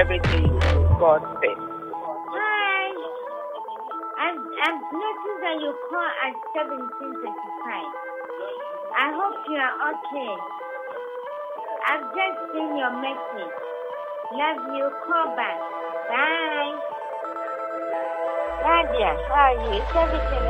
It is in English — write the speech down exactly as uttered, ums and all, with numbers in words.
everything you do. God said. Hi. I've, I've noticed that you call at seventeen thirty-five. I hope you are okay. I've just seen your message. Love you. Call back. Bye. Nadia, how are you? Is everything